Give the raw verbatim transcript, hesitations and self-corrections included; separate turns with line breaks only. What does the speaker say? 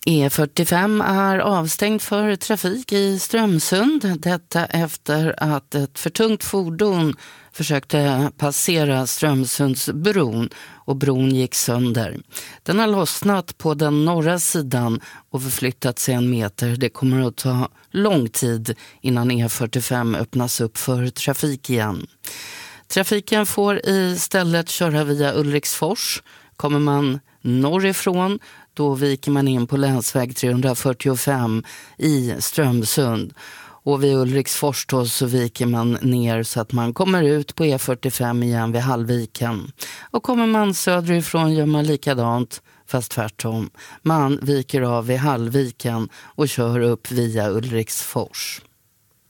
E fyrtiofem är avstängd för trafik i Strömsund. Detta efter att ett för tungt fordon försökte passera Strömsundsbron och bron gick sönder. Den har lossnat på den norra sidan och förflyttat sig en meter. Det kommer att ta lång tid innan E fyrtiofem öppnas upp för trafik igen. Trafiken får istället köra via Ulriksfors. Kommer man norrifrån, då viker man in på länsväg trehundrafyrtiofem i Strömsund. Och vid Ulriksfors då så viker man ner så att man kommer ut på E fyrtiofem igen vid Hallviken. Och kommer man söderifrån gör man likadant, fast tvärtom. Man viker av vid Hallviken och kör upp via Ulriksfors.